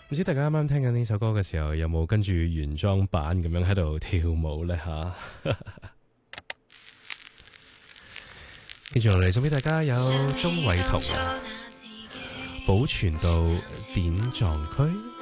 唔知大家啱啱聽緊呢首歌嘅時候，有冇跟住原裝版咁樣喺度跳舞呢？吓？跟住落嚟送俾大家有鍾偉彤啊，保存道典藏區。